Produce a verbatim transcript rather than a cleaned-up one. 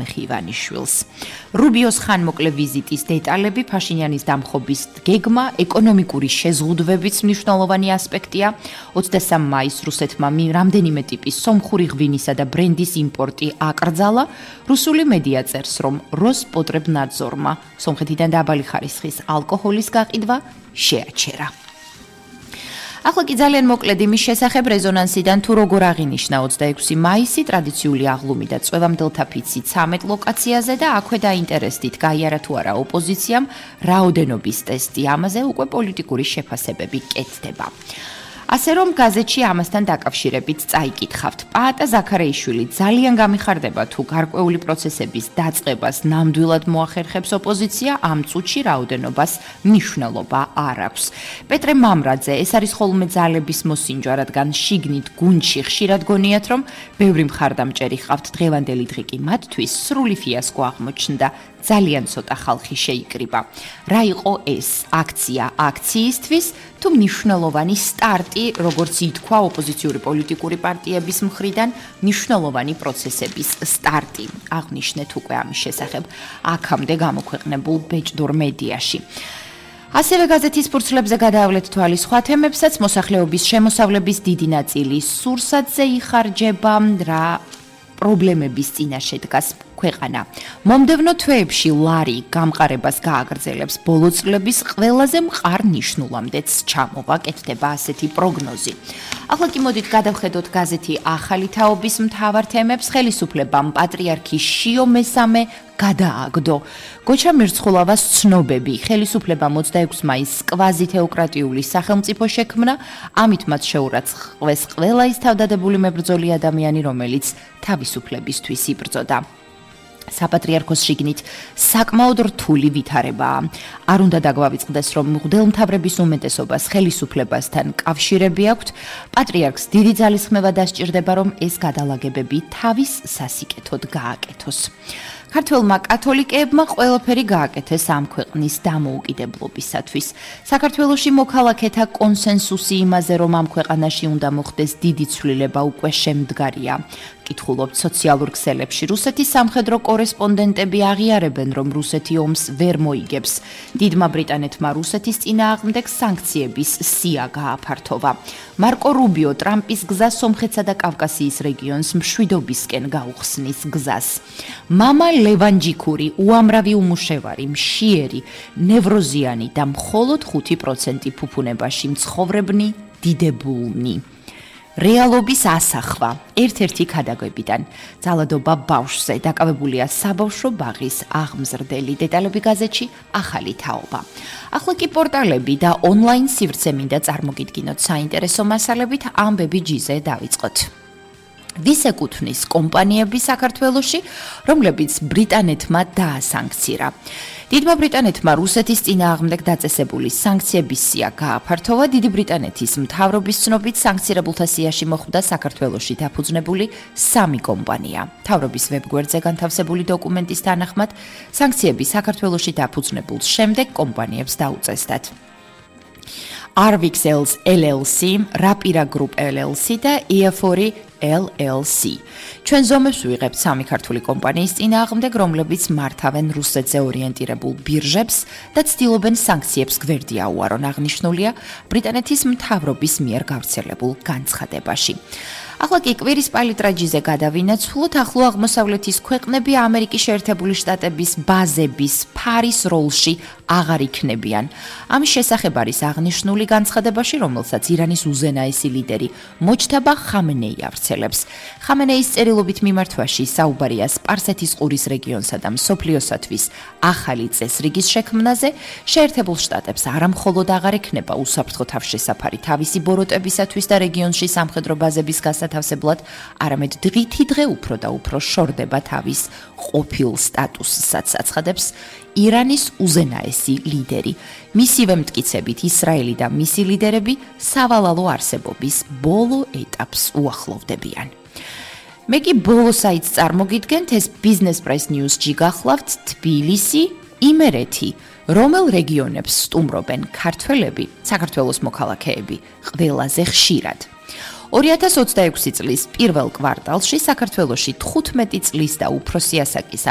სომეხ ივანიშვილს. რუბიოს ხანმოკლე ვიზიტის დეტალები, ფაშინიანის დამხობის გეგმა, ეკონომიკური შეზღუდვებიც მნიშვნელოვანი ასპექტია. ოცდასამი მაისს რუსეთმა რამდენიმე ტიპის სომხური ღვინისა და ბრენდის იმპორტი აკრძალა. რუსული მედია წერს, რომ როსპოტრებნადზორმა სომხეთიდან დაბალი ხარისხის ალკოჰოლის გაყიდვა შეაჩერა. ახლა კი ძალიან მოკლედ იმის შესახებ რეზონანსიდან თუ როგორ აღინიშნა ოცდაექვსი მაისი ტრადიციული აღლუმი და წვევამდელთა ფიცი ცამეტ ლოკაციაზე და აქვე დაინტერესდით გაიარა თუ არა ოპოზიციამ რაოდენობის ტესტი, ამაზე უკვე პოლიტიკური შეფასებები კეთდება. ასე რომ გაზეთში ამასთან დაკავშირებით წაიკითხავთ. პაატა ზაქარეიშვილი ძალიან გამიხარდება თუ გარკვეული პროცესების დაწყებას ნამდვილად მოახერხებს ოპოზიცია, ამ წუთში რაოდენობას მნიშვნელობა არ აქვს. პეტრე მამრაძე, ეს არის ხოლმე ძალების მოსინჯვა, რადგან შიგნით გუნდში ხშირად გონიათ, რომ ბევრი მხარდამჭერი ჰყავთ, დღევანდელი დღე კი მათთვის სრული ფიასკო აღმოჩნდა. ძალიან ცოტა ხალხი შეიკრიბა. რა იყო ეს აქცია აქციისთვის თუ მნიშვნელოვანი სტარტი, როგორც ითქვა ოპოზიციური პოლიტიკური პარტიების მხრიდან, მნიშვნელოვანი პროცესების სტარტი. აღნიშნეთ უკვე ამის შესახებ აქამდე გამოქვეყნებულ ბეჭდურ მედიაში. ასევე გაზეთის ფურცლებზე გადაავლეთ თვალის სხვა თემებსაც, მოსახლეობის შემოსავლების დიდი ნაწილი სურსათზე იხარჯება, რა პრობლემების წინაშე დგას ქვეყანა. მომდევნო თვეებში ლარი გამყარებას გააგრძელებს, ბოლო წლების ყველაზე მყარ ნიშნულამდეც ჩამოვა, კეთდება ასეთი პროგნოზი. ახლა კი მოდით გადავხედოთ გაზეთი ახალი თაობის მთავარ თემებს. ხელისუფლებამ პატრიარქი შიო მესამე გადააგდო. გოჩა მირცხულავას ცნობები. ხელისუფლებამ ოცდაექვსი მაისს კვაზითეოკრატიული სახელმწიფო შექმნა, ამით მათ შეურაცხყვეს ყველა ის თავდადებული მებრძოლი ადამიანი, რომელიც თავისუფლებისთვის იბრძოდა. საპატრიარქოს შიგნით საკმაოდ რთული ვითარებაა. არ უნდა დაგვავიწყდეს, რომ მღვდელმთავრების უმეტესობას ხელისუფლებასთან კავშირები აქვთ. პატრიარქს დიდი ძალისხმევა დასჭირდება, რომ ეს გადალაგებები თავის სასიკეთოდ გააკეთოს. ქართველმა კათოლიკეებმა ყველაფერი გააკეთეს ამ ქვეყნის დამოუკიდებლობისათვის. საქართველოში მოქალაქეთა კონსენსუსი იმაზე, რომ ამ ქვეყანაში უნდა მოხდეს დიდი ცვლილება, უკვე შემდგარია. კითხულობთ სოციალურ ქსელებში. რუსეთის სამხედრო კორესპონდენტები აღიარებენ, რომ რუსეთი ომს ვერ მოიგებს. დიდმა ბრიტანეთმა რუსეთის წინააღმდეგ სანქციების სია გააფართოვა. მარკო რუბიო ტრამპის გზას სომხეთსა და კავკასიის რეგიონს მშვიდობისკენ გაუხსნის გზას. მამა ლევანჯიკური, უამრავი უმუშევარი, მშიერი, ნევროზიანი და მხოლოდ ხუთი პროცენტი ფუფუნებაში მცხოვრებნი დიდებულნი. რეალობის ასახვა ერთ-ერთი ქადაგებიდან. ძალადობა ბავშვზე დაკავებულია საბავშვო ბაღის აღმზრდელი. დეტალები გაზეთში ახალი თაობა. ახლა კი პორტალები და ონლაინ სივრცე მინდა წარმოგიდგინოთ საინტერესო მასალებით, ამბები ჯიზე დავიწყოთ. ვის ეკუთვნის კომპანიები საქართველოში, რომლებიც ბრიტანეთმა დაასანქცირა. დიდმა ბრიტანეთმა რუსეთის წინააღმდეგ დაწესებული სანქციების სია გააფართოვა. დიდი ბრიტანეთის მთავრობის ცნობით სანქცირებულთა სიაში მოხვდა საქართველოში დაფუძნებული სამი კომპანია. მთავრობის ვებგვერდზე განთავსებული დოკუმენტის თანახმად, სანქციები საქართველოში დაფუძნებულ შემდეგ კომპანიებს დაუწესდათ. Arvixels ელ ელ სი, Rapira Group ელ ელ სი და იაფორი ელ ელ სი. ჩვენ ზომებს ვიღებთ სამი ქართული კომპანიის წინააღმდეგ, რომლებიც მართავენ რუსეთზე ორიენტირებულ ბირჟებს და ცდილობენ სანქციებს გვერდი აუარონ, აღნიშნულია ბრიტანეთის მთავრობის მიერ გავრცელებულ განცხადებაში. ახლა კი კვირის პალიტრაჯიზე გადავინაცვლოთ. ახლო აღმოსავლეთის ქვეყნები ამერიკის შეერთებული შტატების ბაზების ფარის როლში აღარ იქნებიან. ამის შესახებ არის აღნიშნული განცხადებაში, რომელსაც ირანის უზენაესი ლიდერი მოჯთაბა ხამენეი ავრცელებს. ხამენეის წერილობით მიმართვაში საუბარია სპარსეთის ყურის რეგიონსა და მსოფლიოსათვის ახალი წესრიგის შექმნაზე. შეერთებულ შტატებს არა მხოლოდ აღარ ექნება უსაფრთხო თავშესაფარი თავისი ბოროტებისათვის და რეგიონში სამხედრო ბაზების გასათავსებლად, არამედ დღითი დღე უფრო და უფრო შორდება თავის ყოფილ სტატუსსაც, აცხადებს ირანის უზენაესი ლიდერი. მისივე მტკიცებით ისრაელი და მისი ლიდერები სავალალო არსებობის ბოლო ეტაპს უახლოვდებიან. მე კი ბოლო საიტს წარმოგიდგენთ, ეს Business Press News-ში გახლავთ თბილისი, იმერეთი, რომელ რეგიონებს სტუმრობენ ქართველები, საქართველოს მოქალაქეები, ყველაზე ხშირად. ორი ათას ოცდაექვსი წლის პირველ კვარტალში საქართველოში თხუთმეტი წლის და უფროსი ასაკის